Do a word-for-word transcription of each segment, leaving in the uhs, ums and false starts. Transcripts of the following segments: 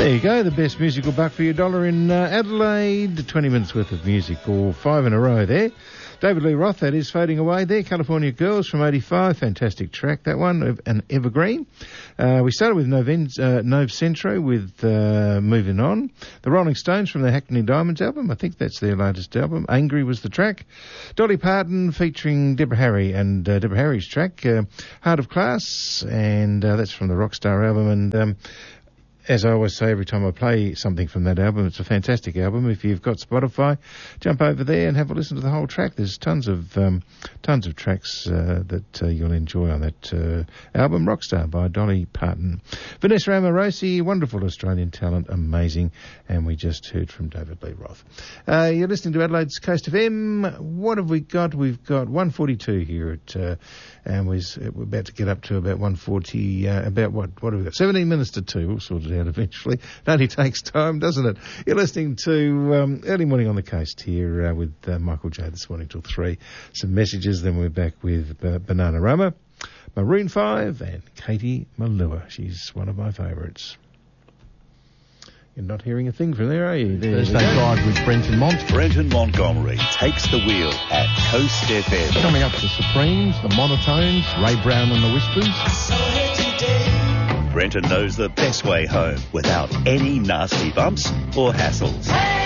There you go, the best musical buck for your dollar in uh, Adelaide. twenty minutes worth of music, or five in a row there. David Lee Roth, that is, fading away there. California Girls from eighty-five, fantastic track, that one, an evergreen. Uh, we started with Noven, uh, Nove Centro with uh, Moving On. The Rolling Stones from the Hackney Diamonds album, I think that's their latest album. Angry was the track. Dolly Parton featuring Deborah Harry, and uh, Deborah Harry's track, uh, Heart of Class, and uh, that's from the Rockstar album. And um, as I always say every time I play something from that album, it's a fantastic album. If you've got Spotify, jump over there and have a listen to the whole track. There's tons of um, tons of tracks uh, that uh, you'll enjoy on that uh, album, Rockstar by Dolly Parton. Vanessa Amorosi, wonderful Australian talent, amazing. And we just heard from David Lee Roth. Uh, you're listening to Adelaide's Coast F M. What have we got? We've got one forty-two here at, uh, and we're about to get up to about one forty, uh, about what, what have we got? seventeen minutes to two, all sorted out eventually. It only takes time, doesn't it? You're listening to um, Early Morning on the Coast here uh, with uh, Michael J this morning till three. Some messages, then we're back with uh, Bananarama, Maroon five, and Katie Malua. She's one of my favourites. You're not hearing a thing from there, are you? There Thursday Drive with Brenton Mont. Brenton Montgomery takes the wheel at Coast F M. Coming up, the Supremes, the Monotones, Ray Brown and the Whispers. Brenton knows the best way home without any nasty bumps or hassles.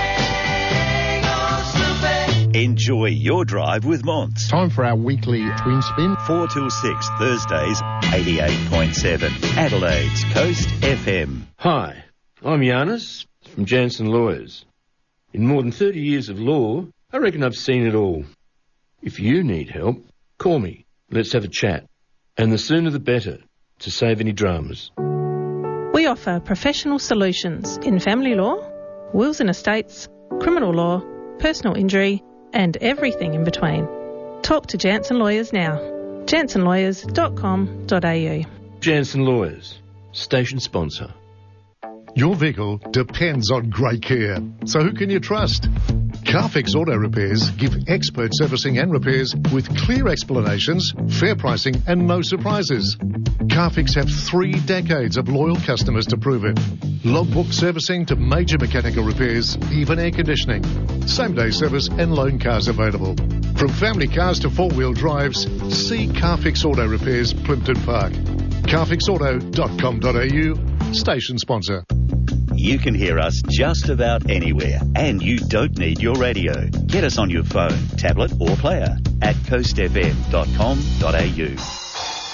Enjoy your drive with Monts. Time for our weekly twin spin. four till six, Thursdays, eighty-eight point seven. Adelaide's Coast F M. Hi, I'm Giannis from Jansen Lawyers. In more than thirty years of law, I reckon I've seen it all. If you need help, call me. Let's have a chat. And the sooner the better, to save any dramas. We offer professional solutions in family law, wills and estates, criminal law, personal injury, and everything in between. Talk to Jansen Lawyers now. jansen lawyers dot com dot a u. Jansen Lawyers, station sponsor. Your vehicle depends on great care. So who can you trust? Carfix Auto Repairs give expert servicing and repairs with clear explanations, fair pricing and no surprises. Carfix have three decades of loyal customers to prove it. Logbook servicing to major mechanical repairs, even air conditioning. Same-day service and loan cars available. From family cars to four-wheel drives, see Carfix Auto Repairs, Plimpton Park. carfix auto dot com dot a u, station sponsor. You can hear us just about anywhere, and you don't need your radio. Get us on your phone, tablet or player at coast f m dot com dot a u.